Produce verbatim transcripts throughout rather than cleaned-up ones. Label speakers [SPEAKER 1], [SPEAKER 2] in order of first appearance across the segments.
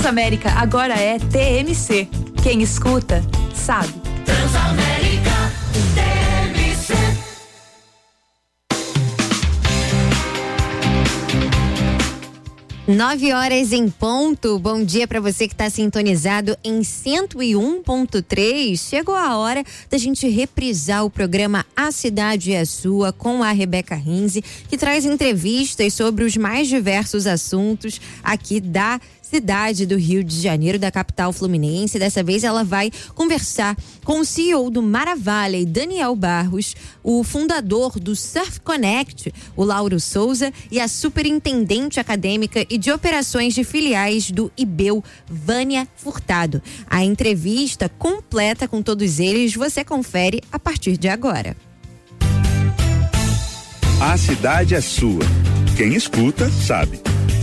[SPEAKER 1] Transamérica agora é T M C. Quem escuta, sabe.
[SPEAKER 2] Transamérica, T M C.
[SPEAKER 3] Nove horas em ponto. Bom dia para você que está sintonizado em cento e um ponto três. Chegou a hora da gente reprisar o programa A Cidade é Sua com a Rebeca Rinze, que traz entrevistas sobre os mais diversos assuntos aqui da cidade do Rio de Janeiro, da capital fluminense. Dessa vez ela vai conversar com o C E O do Maravale, Daniel Barros, o fundador do Surf Connect, o Lauro Souza, e a superintendente acadêmica e de operações de filiais do I B E U, Vânia Furtado. A entrevista completa com todos eles você confere a partir de agora.
[SPEAKER 4] A cidade é sua. Quem escuta, sabe.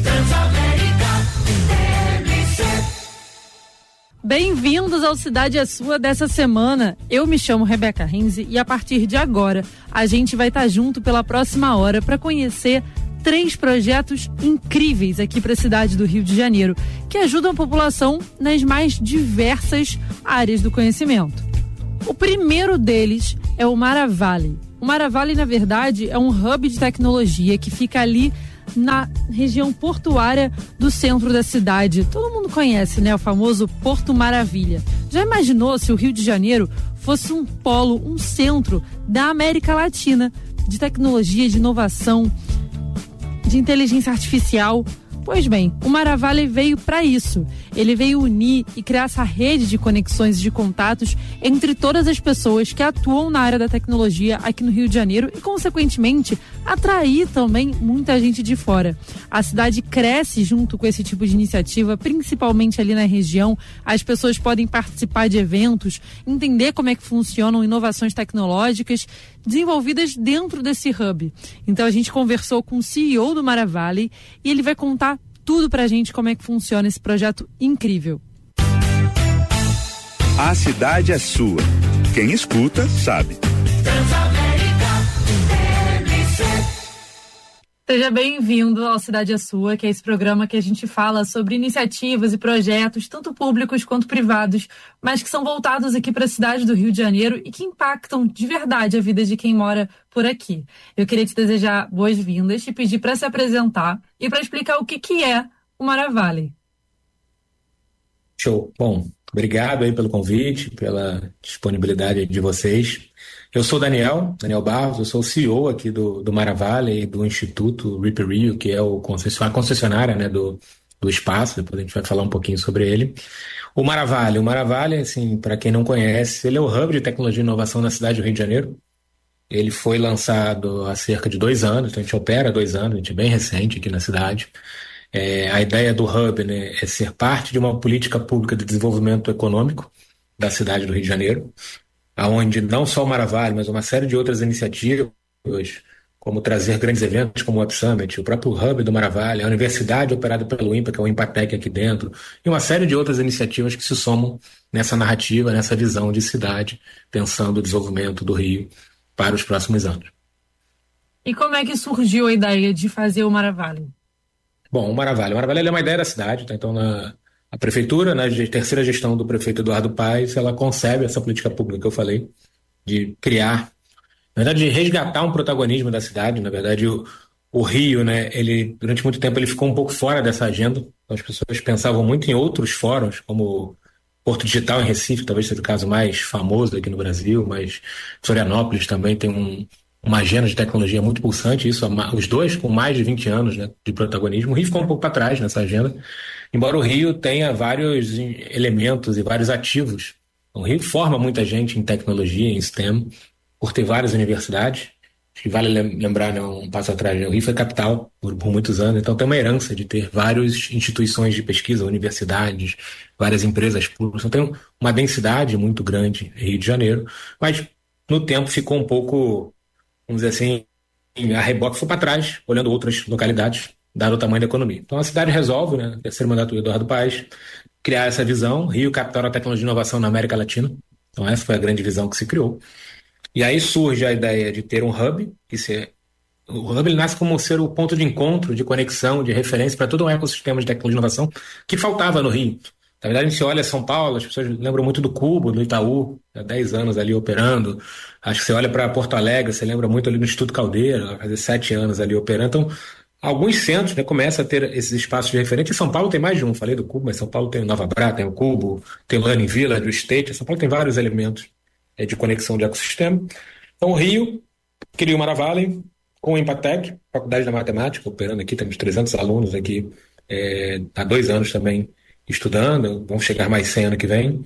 [SPEAKER 5] Bem-vindos ao Cidade é Sua dessa semana. Eu me chamo Rebeca Rinze e a partir de agora a gente vai estar junto pela próxima hora para conhecer três projetos incríveis aqui para a cidade do Rio de Janeiro, que ajudam a população nas mais diversas áreas do conhecimento. O primeiro deles é o Maravale. O Maravale, na verdade, é um hub de tecnologia que fica ali na região portuária do centro da cidade. Todo mundo conhece, né? O famoso Porto Maravilha. Já imaginou se o Rio de Janeiro fosse um polo, um centro da América Latina de tecnologia, de inovação, de inteligência artificial? Pois bem, o Maravale veio para isso. Ele veio unir e criar essa rede de conexões e de contatos entre todas as pessoas que atuam na área da tecnologia aqui no Rio de Janeiro e, consequentemente, atrair também muita gente de fora. A cidade cresce junto com esse tipo de iniciativa, principalmente ali na região. As pessoas podem participar de eventos, entender como é que funcionam inovações tecnológicas desenvolvidas dentro desse hub. Então a gente conversou com o C E O do Maravale e ele vai contar tudo pra gente como é que funciona esse projeto incrível.
[SPEAKER 4] A cidade é sua. Quem escuta, sabe.
[SPEAKER 5] Seja bem-vindo ao Cidade é Sua, que é esse programa que a gente fala sobre iniciativas e projetos, tanto públicos quanto privados, mas que são voltados aqui para a cidade do Rio de Janeiro e que impactam de verdade a vida de quem mora por aqui. Eu queria te desejar boas-vindas, te pedir para se apresentar e para explicar o que, que é o Maravale.
[SPEAKER 6] Show. Bom, obrigado aí pelo convite, pela disponibilidade de vocês. Eu sou o Daniel, Daniel Barros, eu sou o C E O aqui do, do Maravale e do Instituto Rip Rio, que é o concessionária, a concessionária, né, do, do espaço. Depois a gente vai falar um pouquinho sobre ele. O Maravale, o Maravale, assim, para quem não conhece, ele é o hub de tecnologia e inovação na cidade do Rio de Janeiro. Ele foi lançado há cerca de dois anos, então a gente opera há dois anos, a gente é bem recente aqui na cidade. É, a ideia do hub, né, é ser parte de uma política pública de desenvolvimento econômico da cidade do Rio de Janeiro, onde não só o Maravale, mas uma série de outras iniciativas, como trazer grandes eventos como o Web Summit, o próprio hub do Maravale, a universidade operada pelo IMPA, que é o Impatec aqui dentro, e uma série de outras iniciativas que se somam nessa narrativa, nessa visão de cidade, pensando o desenvolvimento do Rio para os próximos anos.
[SPEAKER 5] E como é que surgiu a ideia de fazer o Maravale?
[SPEAKER 6] Bom, o Maravale. O Maravale é uma ideia da cidade, tá? Então na, a prefeitura, na terceira gestão do prefeito Eduardo Paes, ela concebe essa política pública que eu falei, de criar, na verdade, de resgatar um protagonismo da cidade. Na verdade, o, o Rio, né, ele, durante muito tempo, ele ficou um pouco fora dessa agenda. Então, as pessoas pensavam muito em outros fóruns, como Porto Digital em Recife, talvez seja o caso mais famoso aqui no Brasil, mas Florianópolis também tem um uma agenda de tecnologia muito pulsante, isso, os dois com mais de vinte anos, né, de protagonismo. O Rio ficou um pouco para trás nessa agenda, embora o Rio tenha vários elementos e vários ativos. O Rio forma muita gente em tecnologia, em STEM, por ter várias universidades. Acho que vale lembrar, né, um passo atrás, né, o Rio foi capital por, por muitos anos, então tem uma herança de ter várias instituições de pesquisa, universidades, várias empresas públicas. Então tem uma densidade muito grande em Rio de Janeiro, mas no tempo ficou um pouco, vamos dizer assim, a reboque foi para trás, olhando outras localidades, dado o tamanho da economia. Então a cidade resolve, né, terceiro mandato do Eduardo Paes, criar essa visão, Rio, capital da tecnologia e inovação na América Latina. Então essa foi a grande visão que se criou. E aí surge a ideia de ter um hub, que se O Hub ele nasce como ser o ponto de encontro, de conexão, de referência para todo um ecossistema de tecnologia e inovação que faltava no Rio. Na verdade, a gente olha São Paulo, as pessoas lembram muito do Cubo, do Itaú, há dez anos ali operando. Acho que você olha para Porto Alegre, você lembra muito ali do Instituto Caldeira, há fazer sete anos ali operando. Então, alguns centros, né, começam a ter esses espaços de referência. Em São Paulo tem mais de um, falei do Cubo, mas São Paulo tem o Nova Bra, tem o Cubo, tem o Learning Village, o State. São Paulo tem vários elementos é, de conexão de ecossistema. Então, o Rio cria o Maravale com o Empatec, Faculdade da Matemática, operando aqui, temos trezentos alunos aqui é, há dois anos também estudando, vão chegar mais cem ano que vem,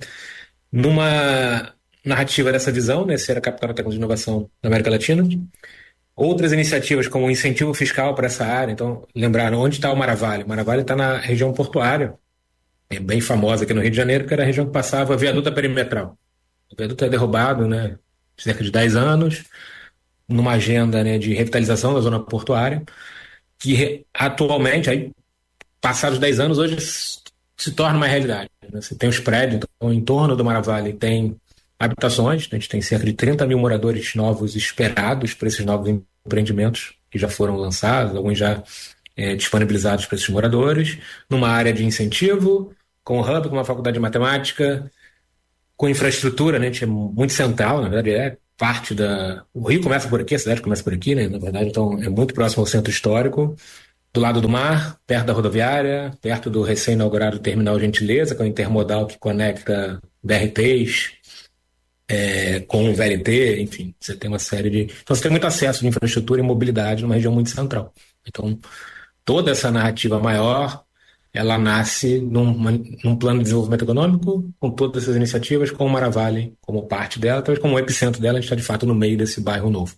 [SPEAKER 6] numa narrativa dessa visão, né, ser a capital da tecnologia de inovação na América Latina. Outras iniciativas como o incentivo fiscal para essa área, então, lembraram onde está o Maravale? O Maravale está na região portuária, é bem famosa aqui no Rio de Janeiro, que era a região que passava a viaduta perimetral. O viaduto é derrubado, né, cerca de dez anos, numa agenda, né, de revitalização da zona portuária, que atualmente, aí, passados dez anos, hoje se torna uma realidade. Né? Você tem os prédios, então, em torno do Maravale tem habitações, a gente tem cerca de trinta mil moradores novos esperados para esses novos empreendimentos que já foram lançados, alguns já é, disponibilizados para esses moradores, numa área de incentivo, com o Hub, com uma faculdade de matemática, com infraestrutura, né? A gente é muito central, na verdade é parte da... O Rio começa por aqui, a cidade começa por aqui, né? Na verdade, então é muito próximo ao centro histórico, do lado do mar, perto da rodoviária, perto do recém-inaugurado Terminal Gentileza, que é o intermodal que conecta B R Ts é, com o V L T, enfim, você tem uma série de... Então você tem muito acesso de infraestrutura e mobilidade numa região muito central. Então, toda essa narrativa maior, ela nasce num, num plano de desenvolvimento econômico, com todas essas iniciativas, com o Maravale como parte dela, talvez como o epicentro dela, a gente está de fato no meio desse bairro novo.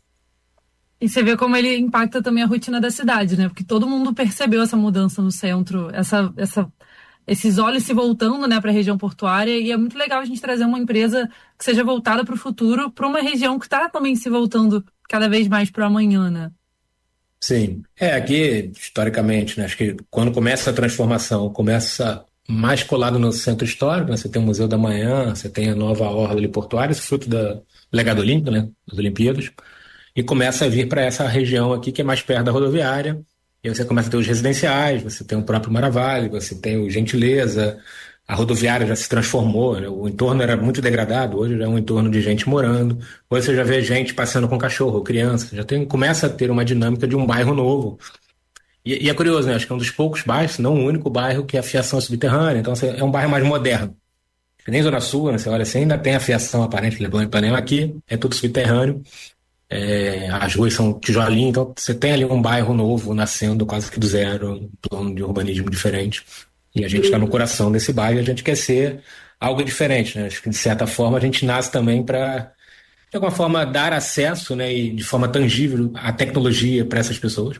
[SPEAKER 5] E você vê como ele impacta também a rotina da cidade, né? Porque todo mundo percebeu essa mudança no centro, essa, essa, esses olhos se voltando, né, para a região portuária, e é muito legal a gente trazer uma empresa que seja voltada para o futuro, para uma região que está também se voltando cada vez mais para o amanhã, né?
[SPEAKER 6] Sim. É, aqui, historicamente, né, acho que quando começa a transformação, começa mais colado no centro histórico, né, você tem o Museu da Manhã, você tem a nova orla ali portuária, esse fruto do legado olímpico, né, das Olimpíadas, e começa a vir para essa região aqui que é mais perto da rodoviária, e aí você começa a ter os residenciais, você tem o próprio Maravale, você tem o Gentileza, a rodoviária já se transformou, né? O entorno era muito degradado, hoje já é um entorno de gente morando, hoje você já vê gente passeando com cachorro, criança, já tem, começa a ter uma dinâmica de um bairro novo. E, e é curioso, né? Acho que é um dos poucos bairros, se não o único bairro que a fiação é subterrânea, então assim, é um bairro mais moderno. Nem Zona Sul, né? Você olha assim, ainda tem a fiação aparente, Leblon e Ipanema, aqui é tudo subterrâneo. É, as ruas são tijolinho, então você tem ali um bairro novo nascendo quase que do zero, um plano de urbanismo diferente, e a gente está no coração desse bairro e a gente quer ser algo diferente, né? Acho que de certa forma a gente nasce também para, de alguma forma, dar acesso, né, e de forma tangível à tecnologia para essas pessoas.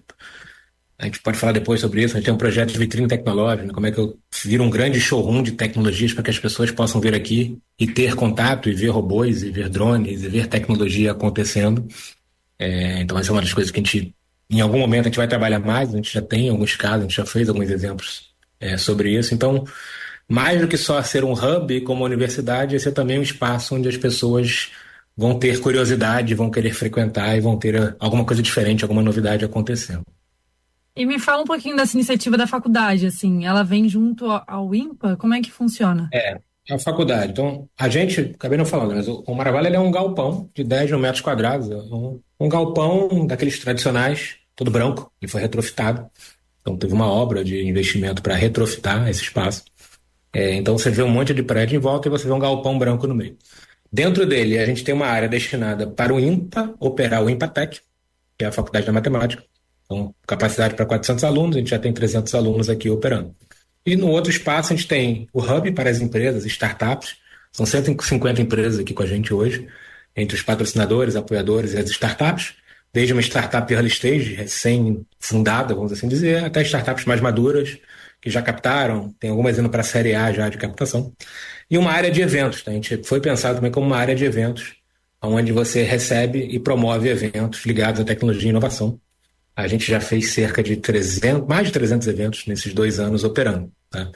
[SPEAKER 6] A gente pode falar depois sobre isso, a gente tem um projeto de vitrine tecnológica, né? Como é que eu viro um grande showroom de tecnologias para que as pessoas possam vir aqui e ter contato, e ver robôs, e ver drones, e ver tecnologia acontecendo. É, então essa é uma das coisas que a gente, em algum momento, a gente vai trabalhar mais, a gente já tem alguns casos, a gente já fez alguns exemplos é, sobre isso. Então, mais do que só ser um hub como universidade, esse é também um espaço onde as pessoas vão ter curiosidade, vão querer frequentar e vão ter alguma coisa diferente, alguma novidade acontecendo.
[SPEAKER 5] E me fala um pouquinho dessa iniciativa da faculdade, assim, ela vem junto ao INPA? Como é que funciona?
[SPEAKER 6] É, a faculdade. Então, a gente, acabei não falando, mas o Maravale ele é um galpão de dez mil metros quadrados, um, um galpão daqueles tradicionais, todo branco, que foi retrofitado. Então, teve uma obra de investimento para retrofitar esse espaço. É, então, você vê um monte de prédio em volta e você vê um galpão branco no meio. Dentro dele, a gente tem uma área destinada para o INPA operar o Empatec, que é a Faculdade da Matemática. Então, capacidade para quatrocentos alunos, a gente já tem trezentos alunos aqui operando. E no outro espaço a gente tem o Hub para as empresas, startups, são cento e cinquenta empresas aqui com a gente hoje, entre os patrocinadores, apoiadores e as startups, desde uma startup early stage, recém-fundada, vamos assim dizer, até startups mais maduras, que já captaram, tem algumas indo para a série A já de captação. E uma área de eventos, tá? A gente foi pensado também como uma área de eventos, onde você recebe e promove eventos ligados à tecnologia e inovação. A gente já fez cerca de trezentos, mais de trezentos eventos nesses dois anos operando. Tá?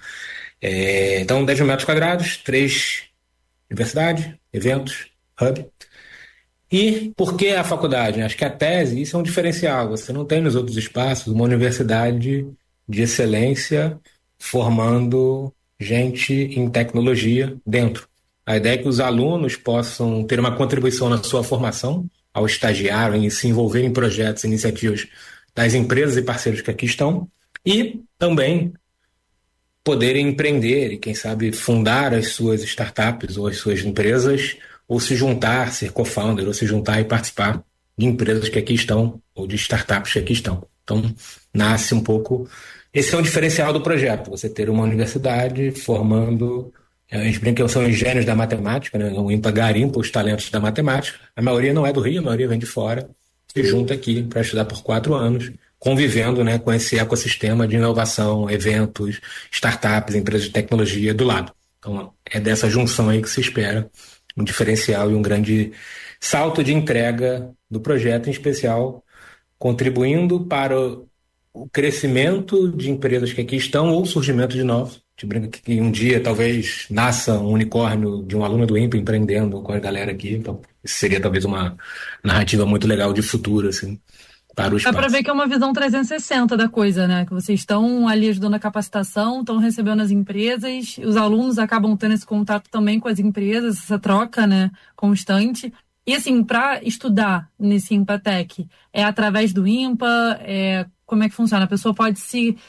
[SPEAKER 6] É, então, dez mil metros quadrados, três universidades, eventos, hub. E por que a faculdade? Acho que a tese, isso é um diferencial. Você não tem nos outros espaços uma universidade de excelência formando gente em tecnologia dentro. A ideia é que os alunos possam ter uma contribuição na sua formação, ao estagiar, em se envolver em projetos, iniciativas das empresas e parceiros que aqui estão, e também poderem empreender e, quem sabe, fundar as suas startups ou as suas empresas, ou se juntar, ser co-founder, ou se juntar e participar de empresas que aqui estão, ou de startups que aqui estão. Então, nasce um pouco... Esse é um diferencial do projeto, você ter uma universidade formando... A gente brinca que são os gênios da matemática, né? O IMPA garimpa os talentos da matemática. A maioria não é do Rio, a maioria vem de fora, se junta aqui para estudar por quatro anos, convivendo, né, com esse ecossistema de inovação, eventos, startups, empresas de tecnologia do lado. Então, é dessa junção aí que se espera um diferencial e um grande salto de entrega do projeto, em especial contribuindo para o crescimento de empresas que aqui estão ou o surgimento de novos. A gente brinca que um dia talvez nasça um unicórnio de um aluno do IMPA empreendendo com a galera aqui. Então, isso seria talvez uma narrativa muito legal de futuro, assim, para o espaço.
[SPEAKER 5] Dá para ver que é uma visão trezentos e sessenta da coisa, né? Que vocês estão ali ajudando a capacitação, estão recebendo as empresas, os alunos acabam tendo esse contato também com as empresas, essa troca, né, constante. E assim, para estudar nesse IMPATEC, é através do IMPA, é... como é que funciona? A pessoa pode se